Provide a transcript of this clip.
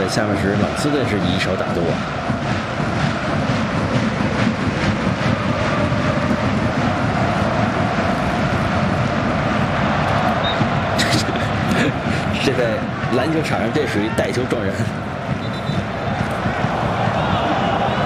下半时朗斯顿是以少打多。这在篮球场上，这属于带球撞人。